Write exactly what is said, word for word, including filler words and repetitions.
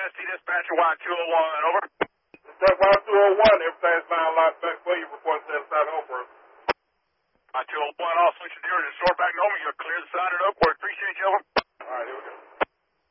S T dispatcher, Y two oh one, over. That's Y two oh one, everything's fine, locked back for you, report to the side over. Y two oh one, all switching zero to short back normal, you're clear the side and upward, appreciate you, over.